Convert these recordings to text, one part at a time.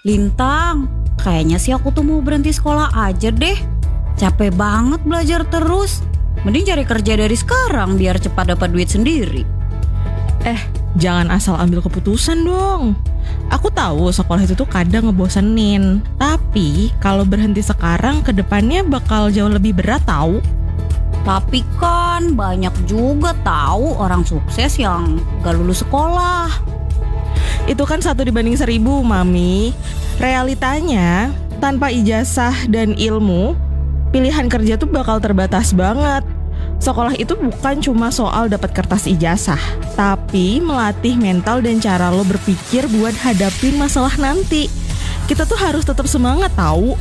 Lintang, kayaknya sih aku tuh mau berhenti sekolah aja deh. Capek banget belajar terus. Mending cari kerja dari sekarang biar cepat dapat duit sendiri. Jangan asal ambil keputusan dong. Aku tahu sekolah itu tuh kadang ngebosenin. Tapi kalau berhenti sekarang ke depannya bakal jauh lebih berat tahu. Tapi kan banyak juga tahu orang sukses yang gak lulus sekolah. Itu kan 1 banding 1000, Mami. Realitanya, tanpa ijazah dan ilmu, pilihan kerja tuh bakal terbatas banget. Sekolah itu bukan cuma soal dapat kertas ijazah, tapi melatih mental dan cara lo berpikir buat hadapin masalah nanti. Kita tuh harus tetap semangat tahu.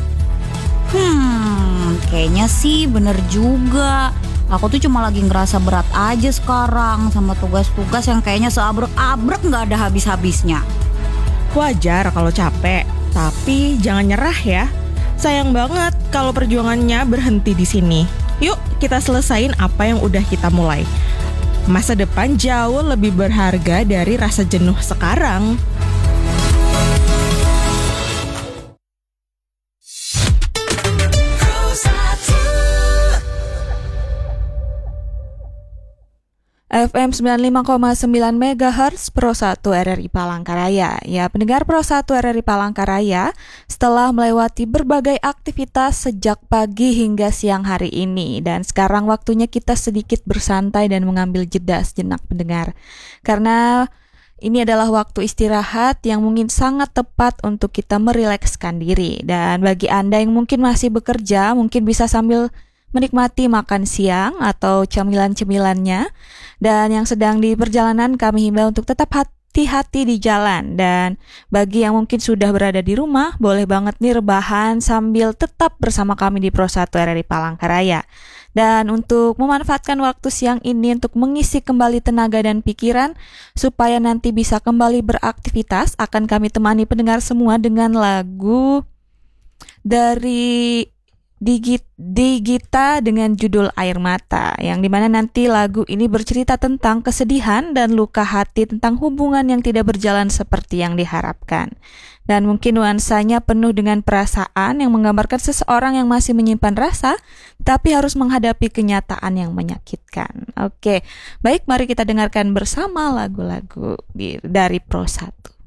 Kayaknya sih bener juga. Aku tuh cuma lagi ngerasa berat aja sekarang sama tugas-tugas yang kayaknya seabrek-abrek gak ada habis-habisnya. Wajar kalau capek, tapi jangan nyerah ya. Sayang banget kalau perjuangannya berhenti di sini. Yuk kita selesain apa yang udah kita mulai. Masa depan jauh lebih berharga dari rasa jenuh sekarang. FM 95,9 MHz Pro 1 RRI Palangkaraya. Ya, pendengar Pro 1 RRI Palangkaraya, setelah melewati berbagai aktivitas sejak pagi hingga siang hari ini, dan sekarang waktunya kita sedikit bersantai dan mengambil jeda sejenak pendengar. Karena ini adalah waktu istirahat yang mungkin sangat tepat untuk kita merilekskan diri. Dan bagi Anda yang mungkin masih bekerja, mungkin bisa sambil menikmati makan siang atau camilan-cemilannya. Dan yang sedang di perjalanan kami himbau untuk tetap hati-hati di jalan. Dan bagi yang mungkin sudah berada di rumah, boleh banget nih rebahan sambil tetap bersama kami di Pro 1 RRI Palangkaraya. Dan untuk memanfaatkan waktu siang ini untuk mengisi kembali tenaga dan pikiran supaya nanti bisa kembali beraktivitas, akan kami temani pendengar semua dengan lagu dari Digita dengan judul Air Mata, yang dimana nanti lagu ini bercerita tentang kesedihan dan luka hati tentang hubungan yang tidak berjalan seperti yang diharapkan. Dan mungkin nuansanya penuh dengan perasaan yang menggambarkan seseorang yang masih menyimpan rasa tapi harus menghadapi kenyataan yang menyakitkan. Oke, baik, mari kita dengarkan bersama lagu-lagu dari Pro 1.